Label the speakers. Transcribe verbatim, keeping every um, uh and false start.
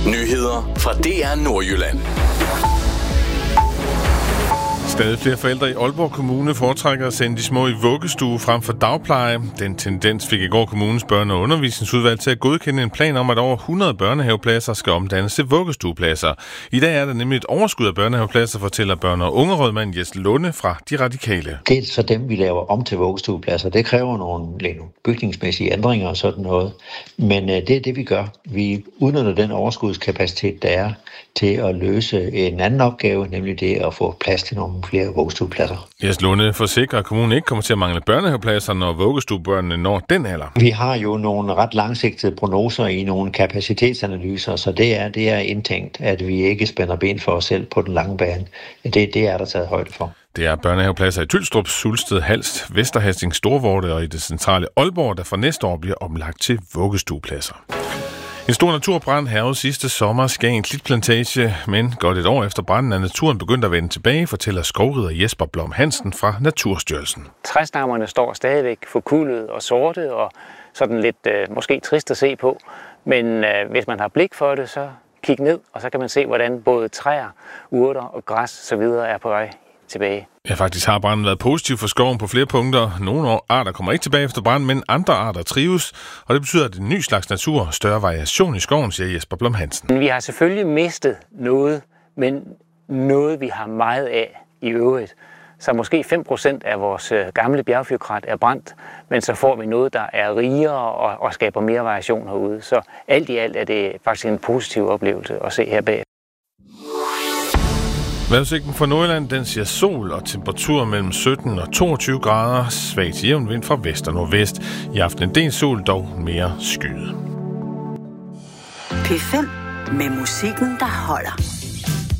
Speaker 1: Nyheder fra D R Nordjylland.
Speaker 2: Stadig flere forældre i Aalborg Kommune foretrækker at sende de små i vuggestue frem for dagpleje. Den tendens fik i går kommunens børne- og undervisningsudvalg til at godkende en plan om, at over hundrede børnehavepladser skal omdannes til vuggestuepladser. I dag er der nemlig et overskud af børnehavepladser, fortæller børne- og ungerådmand Jes Lunde fra De Radikale.
Speaker 3: Det er så dem, vi laver om til vuggestuepladser. Det kræver nogle, nogle bygningsmæssige ændringer og sådan noget. Men øh, det er det, vi gør. Vi udnytter den overskudskapacitet, der er, til at løse en anden opgave, nemlig det at få plads til nogle flere vuggestuepladser.
Speaker 2: Jes Lunde forsikrer, at kommunen ikke kommer til at mangle børnehavepladser, når vuggestuebørnene når den alder.
Speaker 3: Vi har jo nogle ret langsigtede prognoser i nogle kapacitetsanalyser, så det er, det er indtænkt, at vi ikke spænder ben for os selv på den lange bane. Det, det er der taget højde for.
Speaker 2: Det er børnehavepladser i Tylstrup, Sulsted, Halst, Vesterhasting, Storvorte og i det centrale Aalborg, der fra næste år bliver omlagt til vuggestuepladser. En stor naturbrand hærgede sidste sommer Skagen Klitplantage, men godt et år efter branden er naturen begyndt at vende tilbage, fortæller skovrider Jesper Blom Hansen fra Naturstyrelsen.
Speaker 4: Træstammerne står stadigvæk forkullet og sorte og sådan lidt øh, måske trist at se på, men øh, hvis man har blik for det, så kig ned, og så kan man se, hvordan både træer, urter og græs så videre er på vej tilbage.
Speaker 2: Ja, faktisk har branden været positiv for skoven på flere punkter. Nogle arter kommer ikke tilbage efter branden, men andre arter trives, og det betyder, at en ny slags natur, større variation i skoven, siger Jesper Blom Hansen.
Speaker 4: Vi har selvfølgelig mistet noget, men noget vi har meget af i øvrigt. Så måske fem procent af vores gamle bjergfyrkrat er brændt, men så får vi noget, der er rigere og, og skaber mere variation herude. Så alt i alt er det faktisk en positiv oplevelse at se her bag.
Speaker 2: Vejrudsigten for Nordjylland, den siger sol og temperatur mellem sytten og toogtyve grader. Svag til jævn vind fra vest og nordvest. I aften en del sol, dog mere skyet.
Speaker 5: P fem med musikken, der holder.